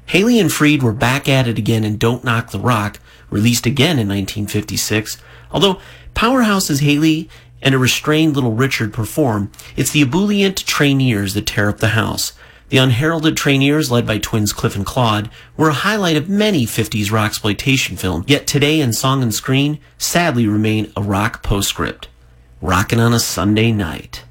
Haley and Freed were back at it again in Don't Knock the Rock, released again in 1956. Although powerhouse as Haley and a restrained Little Richard perform, it's the ebullient Traineers that tear up the house. The unheralded Traineers, led by twins Cliff and Claude, were a highlight of many 50s rocksploitation films, yet today in song and screen, sadly remain a rock postscript. Rockin' on a Sunday night.